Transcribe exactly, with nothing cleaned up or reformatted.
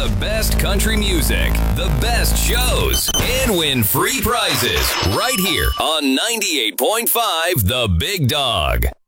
the best country music, the best shows, and win free prizes right here on ninety-eight point five The Big Dog.